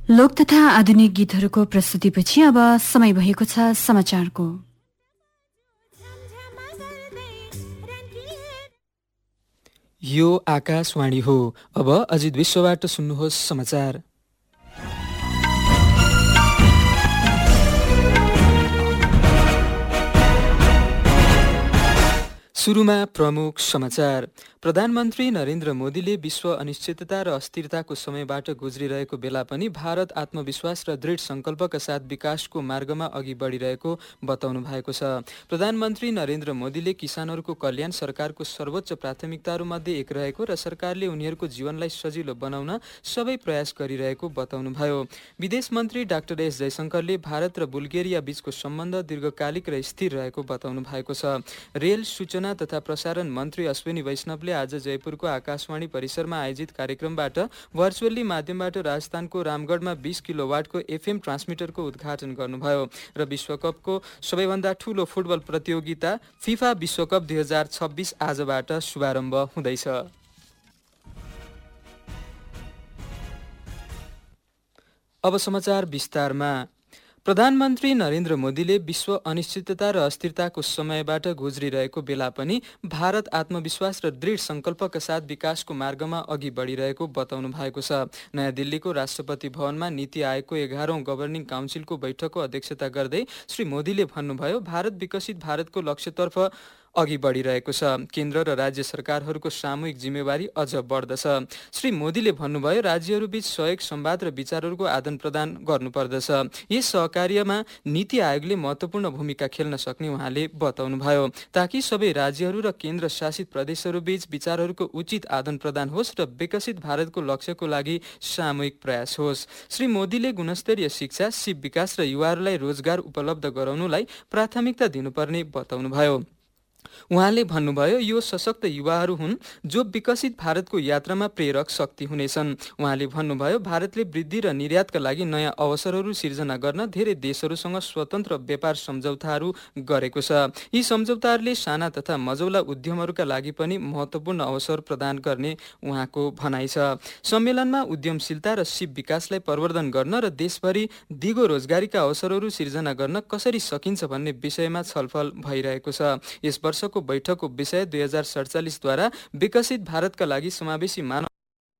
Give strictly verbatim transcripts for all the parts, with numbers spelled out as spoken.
लोक तथा आधुनिक गीतहरूको प्रस्तुतिपछि अब समय भएको छ समाचारको। यो आकाशवाणी हो। अब अजित विश्वबाट सुन्नुहोस् समाचार। सुरुमा प्रमुख समाचार। प्रधानमन्त्री नरेन्द्र मोदीले विश्व अनिश्चितता र अस्थिरताको समयबाट गुज्रिरहेको बेला पनि भारत आत्मविश्वास र दृढ संकल्पका साथ विकासको मार्गमा अघि बढिरहेको बताउनु भएको छ। प्रधानमन्त्री नरेन्द्र मोदीले किसानहरूको कल्याण सरकारको सर्वोच्च प्राथमिकताहरूमध्ये एक रहेको र सरकारले उनीहरूको जीवनलाई सजिलो बनाउन सबै प्रयास गरिरहेको बताउनुभयो। विदेश मन्त्री डाक्टर एस जयशंकरले भारत र बुल्गेरिया बीचको सम्बन्ध दीर्घकालिक र स्थिर रहेको बताउनु भएको छ। रेल सूचना तथा प्रसारण मन्त्री अश्विनी वैष्णवले आज जयपुरको आकाशवाणी परिसरमा आयोजित कार्यक्रमबाट भर्चुअली माध्यमबाट राजस्थानको रामगढमा बीस किलोवाटको एफएम ट्रान्समिटरको उद्घाटन गर्नुभयो र विश्वकपको सबैभन्दा ठूलो फुटबल प्रतियोगिता फिफा विश्वकप दुई हजार छब्बिस आजबाट शुभारम्भ हुँदैछ। अब समाचार विस्तारमा। प्रधानमन्त्री नरेन्द्र मोदीले विश्व अनिश्चितता र अस्थिरताको समयबाट गुज्रिरहेको बेला पनि भारत आत्मविश्वास र दृढ संकल्पका साथ विकासको मार्गमा अघि बढिरहेको बताउनु भएको छ। नयाँ दिल्लीको राष्ट्रपति भवनमा नीति आयोगको एघारौं गभर्निङ काउन्सिलको बैठकको अध्यक्षता गर्दै श्री मोदीले भन्नुभयो, भारत विकसित भारतको लक्ष्यतर्फ अघि बढिरहेको छ। केन्द्र र राज्य सरकारहरूको सामूहिक जिम्मेवारी अझ बढ्दछ। श्री मोदीले भन्नुभयो, राज्यहरूबीच सहयोग, संवाद र विचारहरूको आदान प्रदान गर्नुपर्दछ। यस सहकार्यमा नीति आयोगले महत्वपूर्ण भूमिका खेल्न सक्ने उहाँले बताउनुभयो, ताकि सबै राज्यहरू र केन्द्र शासित प्रदेशहरूबीच विचारहरूको उचित आदान प्रदान होस् र विकसित भारतको लक्ष्यको लागि सामूहिक प्रयास होस्। श्री मोदीले गुणस्तरीय शिक्षा, सिप विकास र युवाहरूलाई रोजगार उपलब्ध गराउनुलाई प्राथमिकता दिनुपर्ने बताउनुभयो। उहाँले भन्नुभयो, यो सशक्त युवाहरू हुन् जो विकसित भारतको यात्रामा प्रेरक शक्ति हुनेछन्। उहाँले भन्नुभयो, भारतले वृद्धि र निर्यातका लागि नयाँ अवसरहरू सिर्जना गर्न धेरै देशहरूसँग स्वतन्त्र व्यापार सम्झौताहरू गरेको छ। यी सम्झौताहरूले साना तथा मझौला उद्यमहरूका लागि पनि महत्वपूर्ण अवसर प्रदान गर्ने उहाँको भनाइ छ। सम्मेलनमा उद्यमशीलता र सिप विकासलाई प्रवर्धन गर्न र देशभरि दिगो रोजगारीका अवसरहरू सिर्जना गर्न कसरी सकिन्छ भन्ने विषयमा छलफल भइरहेको छ। यस वर्षको बैठकको विषय दुई हजार सडचालिसद्वारा विकसित भारतका लागि समावेशी मानव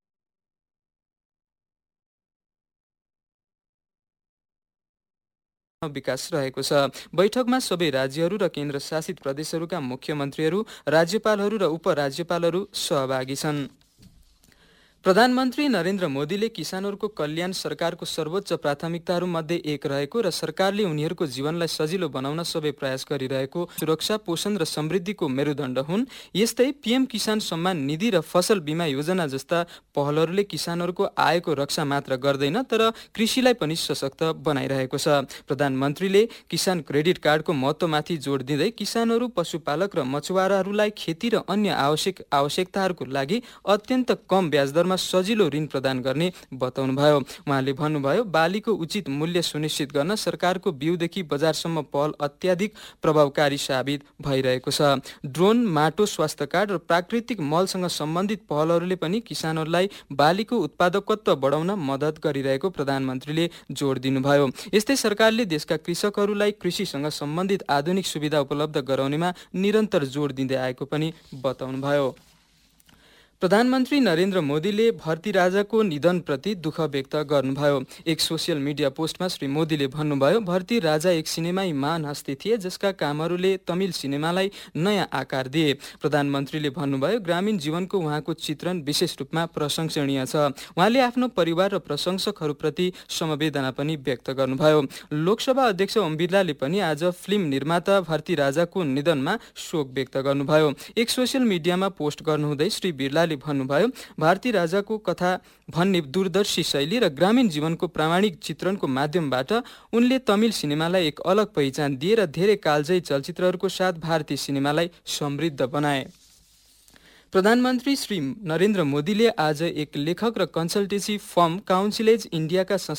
विकास रहेको छ। बैठकमा सबै राज्यहरू र केन्द्र शासित प्रदेशहरूका मुख्यमन्त्रीहरू, राज्यपालहरू र उपराज्यपालहरू सहभागी छन्। प्रधानमन्त्री नरेन्द्र मोदीले किसानहरूको कल्याण सरकारको सर्वोच्च प्राथमिकताहरूमध्ये एक रहेको र सरकारले उनीहरूको जीवनलाई सजिलो बनाउन सबै प्रयास गरिरहेको सुरक्षा, पोषण र समृद्धिको मेरुदण्ड हुन्। यस्तै पीएम किसान सम्मान निधि र फसल बीमा योजना जस्ता पहलहरूले किसानहरूको आयको रक्षा मात्र गर्दैन तर कृषिलाई पनि सशक्त बनाइरहेको छ। प्रधानमन्त्रीले किसान क्रेडिट कार्डको महत्त्वमाथि जोड दिँदै किसानहरू, पशुपालक र मछुवाराहरूलाई खेती र अन्य आवश्यक आवश्यकताहरूको लागि अत्यन्त कम ब्याजदर सजिलो ऋण प्रदान गर्ने बताउनुभयो। उहाँले भन्नुभयो, बालीको उचित मूल्य सुनिश्चित गर्न सरकारको बिउदेखि बजारसम्म पहल अत्याधिक प्रभावकारी साबित भइरहेको छ। ड्रोन, माटो स्वास्थ्य कार्ड र प्राकृतिक मलसँग सम्बन्धित पहलहरूले पनि किसानहरूलाई बालीको उत्पादकत्व बढाउन मद्दत गरिरहेको प्रधानमन्त्रीले जोड दिनुभयो। यस्तै सरकारले देशका कृषकहरूलाई कृषिसँग सम्बन्धित आधुनिक सुविधा उपलब्ध गराउनेमा निरन्तर जोड दिँदै आएको पनि बताउनुभयो। प्रधानमन्त्री नरेन्द्र मोदीले भर्ती राजाको निधनप्रति दुःख व्यक्त गर्नुभयो। एक सोसियल मिडिया पोस्टमा श्री मोदीले भन्नुभयो, भर्ती राजा एक सिनेमाई महान हस्ती थिए जसका कामहरूले तमिल सिनेमालाई नयाँ आकार दिए। प्रधानमन्त्रीले भन्नुभयो, ग्रामीण जीवनको उहाँको चित्रण विशेष रूपमा प्रशंसनीय छ। उहाँले आफ्नो परिवार र प्रशंसकहरूप्रति समवेदना पनि व्यक्त गर्नुभयो। लोकसभा अध्यक्ष ओम बिरलाले पनि आज फिल्म निर्माता भर्ती राजाको निधनमा शोक व्यक्त गर्नुभयो। एक सोसियल मिडियामा पोस्ट गर्नुहुँदै श्री बिरला भन्नुभयो, भारती राजाको कथा भन्ने दूरदर्शी शैली र ग्रामीण जीवनको प्रामाणिक चित्रणको माध्यमबाट उनले तमिल सिनेमालाई एक अलग पहिचान दिए र धेरै कालजयी चलचित्रहरूको साथ भारतीय सिनेमालाई समृद्ध बनाए। प्रधानमन्त्री श्री नरेन्द्र मोदीले आज एक लेखक र कन्सल्टेन्सी फर्म काउन्सिल एज इन्डियाका